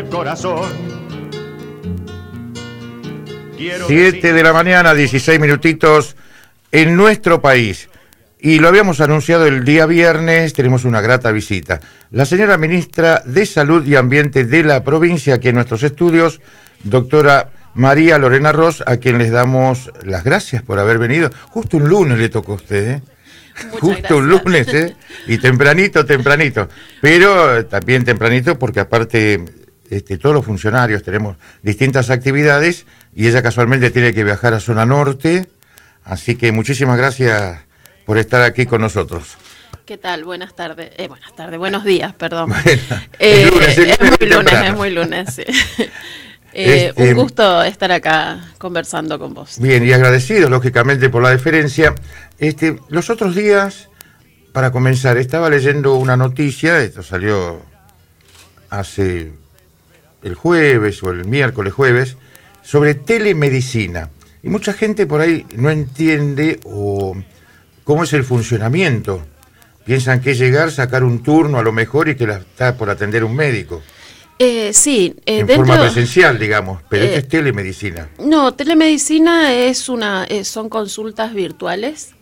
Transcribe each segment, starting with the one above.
Corazón. 7 de la mañana, 16 minutitos en nuestro país. Y lo habíamos anunciado el día viernes, tenemos una grata visita. La señora ministra de Salud y Ambiente de la provincia, aquí en nuestros estudios, doctora María Lorena Ros, a quien les damos las gracias por haber venido. Justo un lunes le tocó a usted, ¿eh? Justo gracias. Un lunes, ¿eh? Y tempranito. Pero también tempranito porque aparte todos los funcionarios tenemos distintas actividades y ella casualmente tiene que viajar a zona norte. Así que muchísimas gracias por estar aquí con nosotros. ¿Qué tal? Buenas tardes, buenos días, perdón. Bueno, es muy lunes, sí. Un gusto estar acá conversando con vos. Bien, y agradecido, lógicamente, por la deferencia. Los otros días, para comenzar, estaba leyendo una noticia, esto salió hace el jueves o el miércoles jueves, sobre telemedicina. Y mucha gente por ahí no entiende cómo es el funcionamiento. Piensan que es llegar, sacar un turno a lo mejor y que la está por atender un médico. Sí. En forma presencial, digamos, pero esto es telemedicina. No, telemedicina son consultas virtuales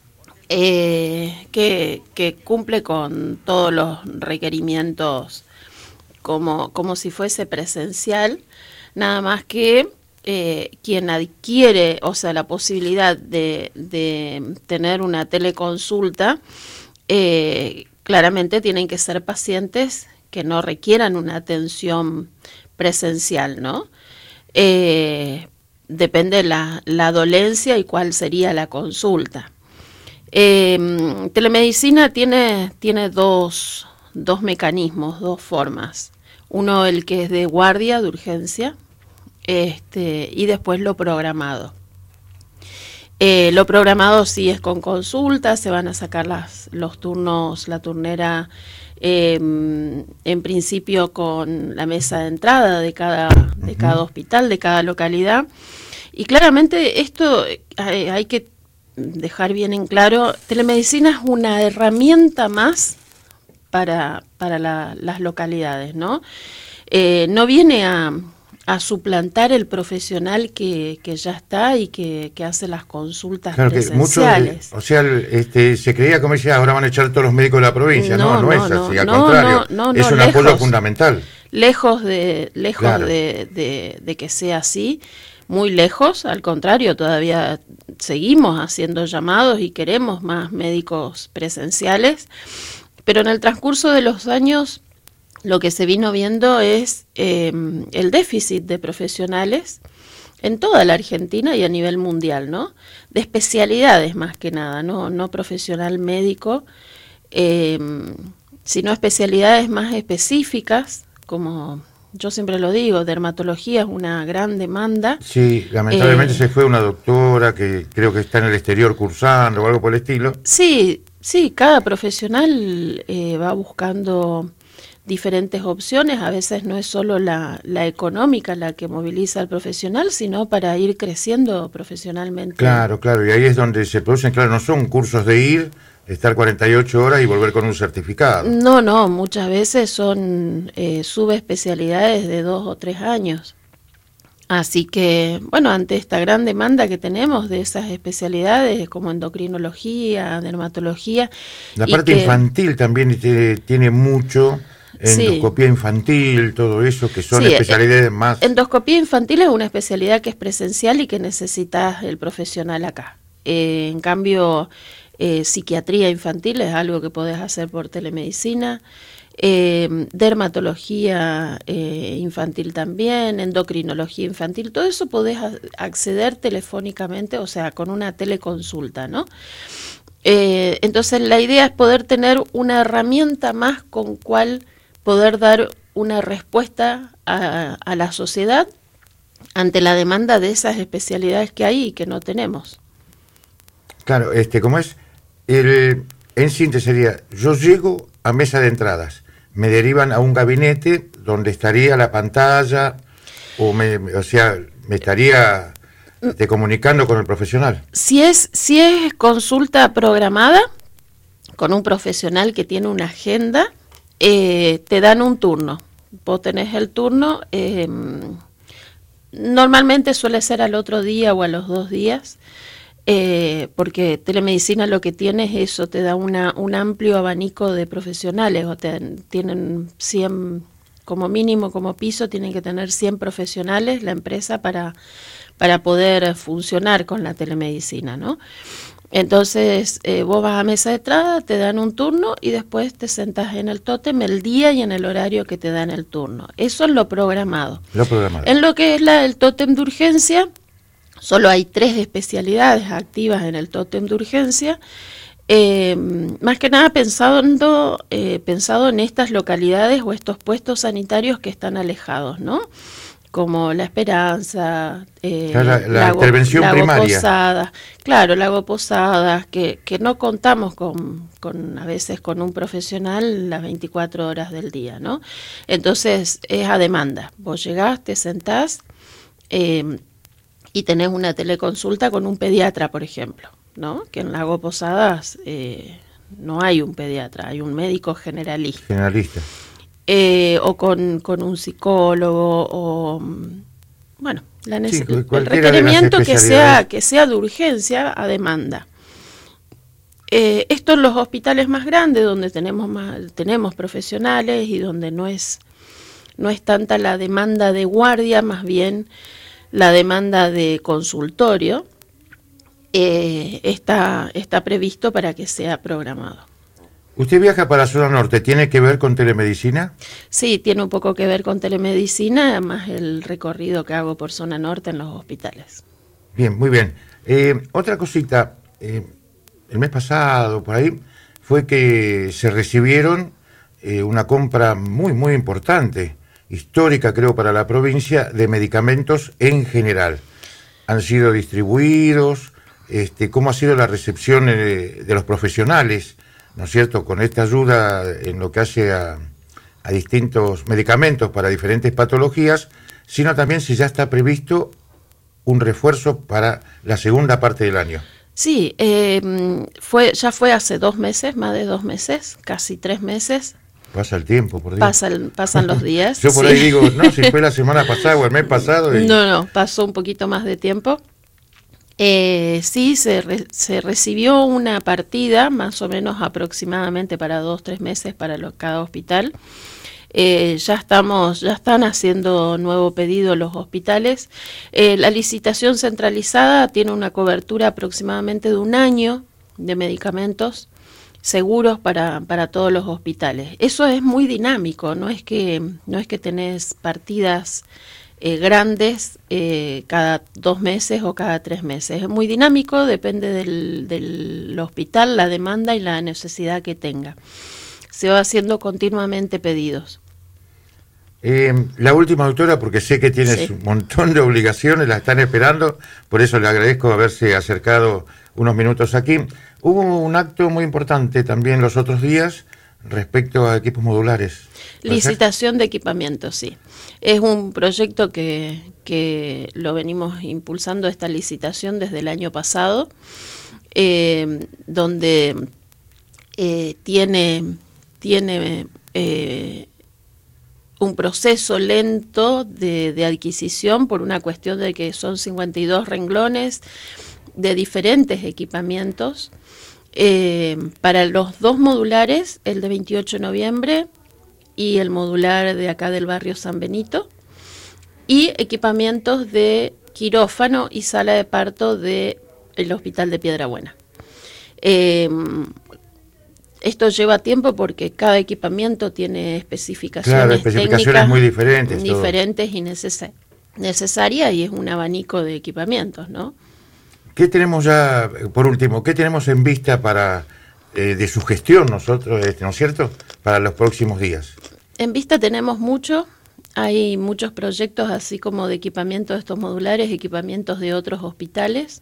que cumple con todos los requerimientos como si fuese presencial, nada más que quien adquiere, o sea, la posibilidad de tener una teleconsulta, claramente tienen que ser pacientes que no requieran una atención presencial, ¿no? Depende la dolencia y cuál sería la consulta. Telemedicina tiene dos mecanismos, dos formas. Uno, el que es de guardia, de urgencia, y después lo programado. Lo programado sí es con consulta, se van a sacar los turnos, la turnera, en principio con la mesa de entrada de cada hospital, de cada localidad. Y claramente esto hay que dejar bien en claro, telemedicina es una herramienta más para las localidades, ¿no? No viene a suplantar el profesional que ya está y que hace las consultas presenciales. Se creía, como decía, ahora van a echar todos los médicos de la provincia. No es así, al contrario, es un apoyo fundamental. Lejos de que sea así, muy lejos, al contrario, todavía seguimos haciendo llamados y queremos más médicos presenciales, pero en el transcurso de los años lo que se vino viendo es el déficit de profesionales en toda la Argentina y a nivel mundial, ¿no? De especialidades más que nada, no profesional médico, sino especialidades más específicas, como yo siempre lo digo, dermatología es una gran demanda. Sí, lamentablemente se fue una doctora que creo que está en el exterior cursando o algo por el estilo. Sí, cada profesional va buscando diferentes opciones, a veces no es solo la económica la que moviliza al profesional, sino para ir creciendo profesionalmente. Claro, y ahí es donde se producen, no son cursos de ir, estar 48 horas y volver con un certificado. No, muchas veces son subespecialidades de 2 o 3 años. Así que, ante esta gran demanda que tenemos de esas especialidades como endocrinología, dermatología. La parte infantil también tiene mucho. Endoscopía infantil, todo eso, que son especialidades más. Endoscopía infantil es una especialidad que es presencial y que necesitas el profesional acá. En cambio, psiquiatría infantil es algo que podés hacer por telemedicina. Dermatología infantil también, endocrinología infantil, todo eso podés acceder telefónicamente, o sea, con una teleconsulta, ¿no? Entonces la idea es poder tener una herramienta más con cual poder dar una respuesta a la sociedad ante la demanda de esas especialidades que hay y que no tenemos. Claro, ¿cómo es? En síntesis sería, yo llego a mesa de entradas, me derivan a un gabinete donde estaría la pantalla, me estaría comunicando con el profesional. Si es consulta programada, con un profesional que tiene una agenda, te dan un turno. vos tenés el turno, normalmente suele ser al otro día o a los 2 días, porque telemedicina lo que tiene es eso, te da un amplio abanico de profesionales, tienen 100, como mínimo, como piso, tienen que tener 100 profesionales la empresa para poder funcionar con la telemedicina, ¿no? Entonces, vos vas a mesa de entrada, te dan un turno y después te sentás en el tótem el día y en el horario que te dan el turno. Eso es lo programado. Lo programado. En lo que es el tótem de urgencia, solo hay 3 especialidades activas en el tótem de urgencia, más que nada pensado en estas localidades o estos puestos sanitarios que están alejados, ¿no? Como La Esperanza, la intervención Lago primaria. Posadas, claro, Lago Posadas, que no contamos a veces con un profesional las 24 horas del día, ¿no? Entonces es a demanda. Vos llegás, te sentás y tenés una teleconsulta con un pediatra, por ejemplo, ¿no? Que en Lago Posadas no hay un pediatra, hay un médico generalista. Generalista. O con un psicólogo, o bueno, el requerimiento que sea de urgencia a demanda. Esto en los hospitales más grandes, donde tenemos profesionales y donde no es tanta la demanda de guardia, más bien la demanda de consultorio, está previsto para que sea programado. ¿Usted viaja para la zona norte? ¿Tiene que ver con telemedicina? Sí, tiene un poco que ver con telemedicina, además el recorrido que hago por zona norte en los hospitales. Bien, muy bien. Otra cosita, el mes pasado, por ahí, fue que se recibieron una compra muy, muy importante, histórica creo para la provincia, de medicamentos en general. Han sido distribuidos, ¿cómo ha sido la recepción de los profesionales? ¿No es cierto?, con esta ayuda en lo que hace a distintos medicamentos para diferentes patologías, sino también si ya está previsto un refuerzo para la segunda parte del año. Sí, ya fue hace 2 meses, más de 2 meses, casi 3 meses. Pasa el tiempo, por Dios. Pasan los días. Yo por ahí digo, no, si fue la semana pasada o el mes pasado. No, pasó un poquito más de tiempo. Sí, se recibió una partida, más o menos aproximadamente para 2-3 meses para cada hospital. Ya están haciendo nuevo pedido los hospitales. La licitación centralizada tiene una cobertura aproximadamente de 1 año de medicamentos seguros para todos los hospitales. Eso es muy dinámico, no es que tenés partidas grandes cada 2 meses o cada 3 meses. Es muy dinámico, depende del hospital, la demanda y la necesidad que tenga. Se va haciendo continuamente pedidos. La última, doctora, porque sé que tienes un montón de obligaciones, la están esperando, por eso le agradezco haberse acercado unos minutos aquí. Hubo un acto muy importante también los otros días respecto a equipos modulares. Licitación de equipamiento, sí. Es un proyecto que lo venimos impulsando, esta licitación, desde el año pasado, donde tiene un proceso lento de adquisición por una cuestión de que son 52 renglones de diferentes equipamientos. Para los 2 modulares, el de 28 de noviembre y el modular de acá del barrio San Benito, y equipamientos de quirófano y sala de parto del Hospital de Piedrabuena. Esto lleva tiempo porque cada equipamiento tiene especificaciones técnicas muy diferentes y necesarias, y es un abanico de equipamientos, ¿no? ¿Qué tenemos ya, por último, qué tenemos en vista para de su gestión nosotros, ¿no es cierto?, para los próximos días? En vista tenemos mucho, hay muchos proyectos así como de equipamiento de estos modulares, equipamientos de otros hospitales,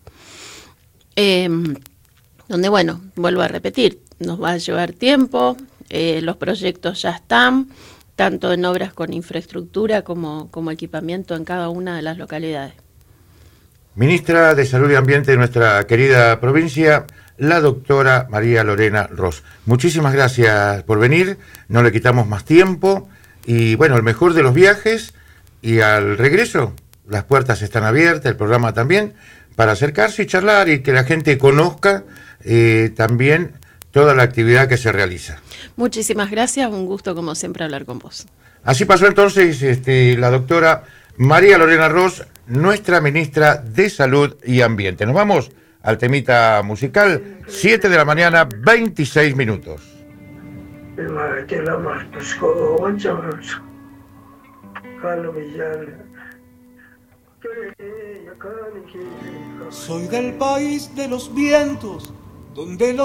donde, bueno, vuelvo a repetir, nos va a llevar tiempo, los proyectos ya están, tanto en obras con infraestructura como equipamiento en cada una de las localidades. Ministra de Salud y Ambiente de nuestra querida provincia, la doctora María Lorena Ros. Muchísimas gracias por venir, no le quitamos más tiempo Y bueno, el mejor de los viajes, y al regreso las puertas están abiertas, el programa también, para acercarse y charlar y que la gente conozca también toda la actividad que se realiza. Muchísimas gracias, un gusto como siempre hablar con vos. Así pasó entonces la doctora María Lorena Ros, nuestra ministra de Salud y Ambiente. Nos vamos al temita musical, 7 de la mañana, 26 minutos. Soy del país de los vientos, donde los